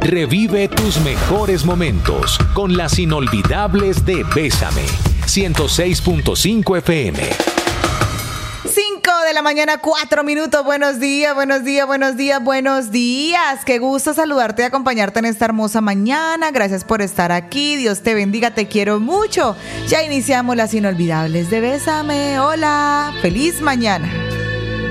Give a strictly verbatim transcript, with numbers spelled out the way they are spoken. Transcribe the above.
Revive tus mejores momentos con las inolvidables de Bésame. ciento seis punto cinco F M. cinco de la mañana, cuatro minutos. Buenos días, buenos días, buenos días, buenos días. Qué gusto saludarte y acompañarte en esta hermosa mañana. Gracias por estar aquí. Dios te bendiga, te quiero mucho. Ya iniciamos las inolvidables de Bésame. Hola, feliz mañana.